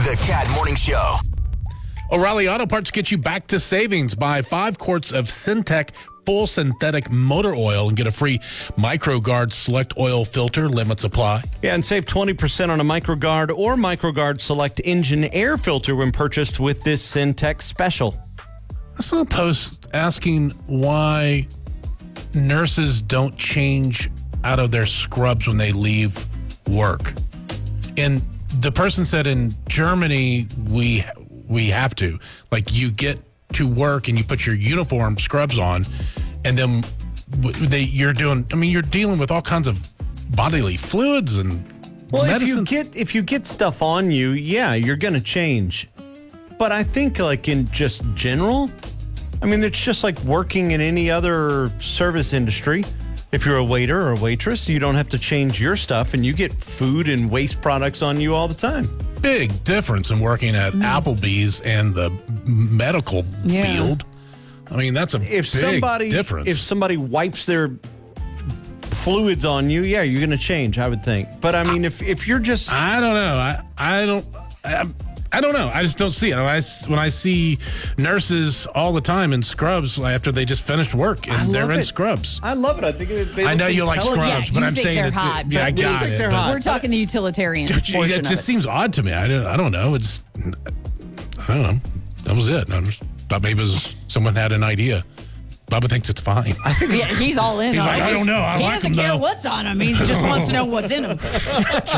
The Cat Morning Show. O'Reilly Auto Parts gets you back to savings. Buy 5 quarts of Syntec full synthetic motor oil and get a free MicroGuard Select oil filter. Limits apply. Yeah, and save 20% on a MicroGuard or MicroGuard Select engine air filter when purchased with this Syntec special. I saw a post asking why nurses don't change out of their scrubs when they leave work. And the person said in Germany, we have to. Like, you get to work and you put your uniform scrubs on, and then you're dealing with all kinds of bodily fluids and medicines. if you get stuff on you, yeah, you're going to change. But I think, like, in just general, I mean, it's just like working in any other service industry. If you're a waiter or a waitress, you don't have to change your stuff, and you get food and waste products on you all the time. Big difference in working at Applebee's and the medical field. I mean, that's a big difference. If somebody wipes their fluids on you, yeah, you're going to change, I would think. But I mean, if you're just... I don't know. I don't know. I just don't see it. When I see nurses all the time in scrubs after they just finished work and they're in scrubs. I love it. I think I know you like scrubs, but I'm saying they're hot. Yeah, I got it. They're hot. We're talking the utilitarian portion It just seems odd to me. I don't know. I don't know. That was it. I just thought maybe someone had an idea. Bubba thinks it's fine. I think he's all in. He's like, I don't know. I he like doesn't him, care though. what's on him. He just wants to know what's in him.